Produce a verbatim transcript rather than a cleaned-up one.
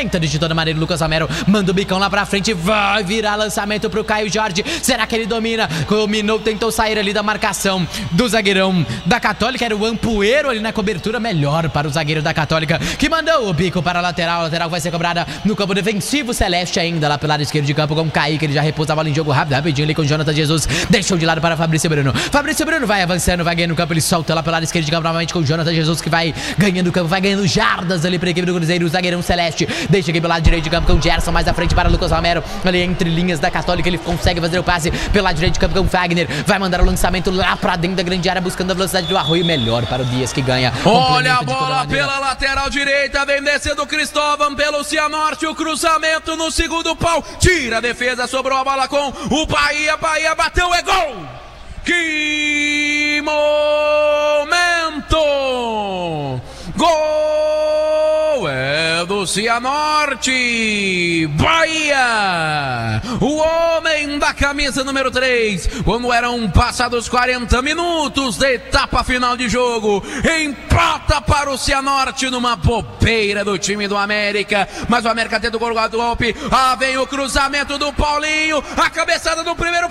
tentando de toda maneira. Lucas Romero manda o bicão lá pra frente, vai virar lançamento pro Caio Jorge. Será que ele domina? Dominou, tentou sair ali da marcação do zagueirão da Católica. Era o Ampuero ali na cobertura, melhor para o zagueiro da Católica, que mandou o bico para a lateral. A lateral vai ser cobrada no campo defensivo celeste ainda, lá pelo lado esquerdo de campo com o Kaique. Ele já repousa a bola em jogo rápido, rapidinho ali com o Jonathan Jesus. Deixou de lado para Fabrício Bruno. Fabrício Bruno vai avançando, vai ganhando o campo. Ele solta lá pelo lado esquerdo de campo novamente com o Jonathan Jesus, que vai ganhando o campo, vai ganhando jardas ali para a equipe do Cruzeiro. O zagueirão celeste deixa aqui pelo lado direito de campo com o Gerson, mais à frente para Lucas Romero. Ali entre linhas da Católica, ele consegue fazer o passe pelo lado direito de campo com o Fagner. Vai mandar o lançamento lá para dentro da grande área, buscando a velocidade do Arroio. Melhor para o Dias, que ganha. Olha a bola pela lateral direita, vem descendo o Cristóvão pelo Cianorte. O cruzamento no segundo pau, tira a defesa, sobrou a bola com o Bahia. Bahia bateu, é gol! Que momento! Gol é do Cianorte! Bahia! O homem da camisa número três, quando eram passados quarenta minutos da etapa final de jogo, empata para o Cianorte numa bobeira do time do América, mas o América tenta o golpe. Ah, vem o cruzamento do Paulinho, a cabeçada do primeiro